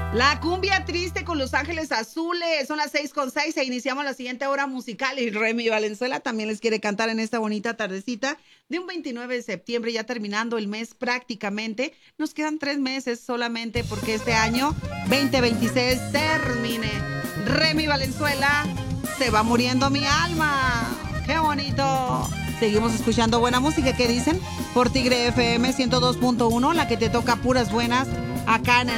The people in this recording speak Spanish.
La cumbia triste con Los Ángeles Azules. Son las 6:06 e iniciamos la siguiente hora musical. Y Remy Valenzuela también les quiere cantar en esta bonita tardecita de un 29 de septiembre, ya terminando el mes prácticamente. Nos quedan 3 meses solamente porque este año 2026 termine. Remy Valenzuela, se va muriendo mi alma. ¡Qué bonito! Seguimos escuchando buena música. ¿Qué dicen? Por Tigre FM 102.1, la que te toca puras buenas acá en el